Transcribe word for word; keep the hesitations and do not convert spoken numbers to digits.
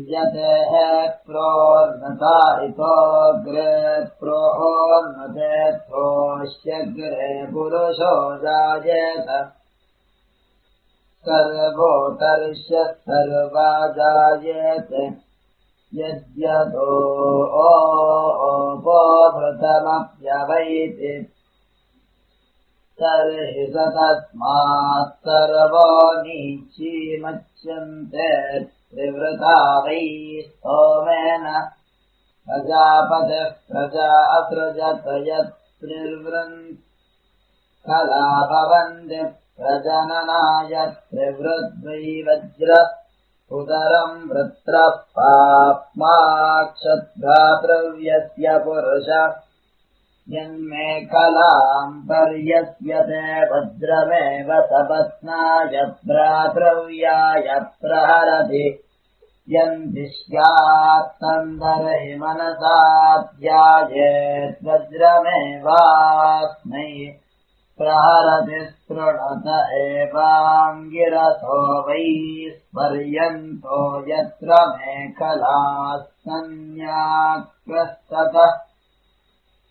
यते प्रोर्नता इतोऽग्रे प्रोर्नतेऽथोऽस्यग्रे पुरुषो जायेत सर्वोत्तरस्य सर्वा जायेते यद्यतो ओपोभृतमप्यवैति तर्हि स तस्मात् सर्वो नीचीमच्यन्ते त्रिवृता वै स्तोमेन प्रजापतिः प्रजा असृजत यत्त्रिवृन् कला भवन्ति प्रजननाय त्रिवृद्वै वज्र उदरम् वृत्रः पाप्माक्षद्भ्रातृव्यस्य पुरुष यन्मे कलाम् पर्यस्यते वज्रमेव तपस्नाय भ्रातृव्याय प्रहरति यन्ति स्यात् तन्दर्हि मनसा ध्यायेत् वज्रमेवास्मै प्रहरति स्पृणत एवाङ्गिरसो वै स्पर्यन्तो यत्र मेखलाः सन्न्याक्रस्ततः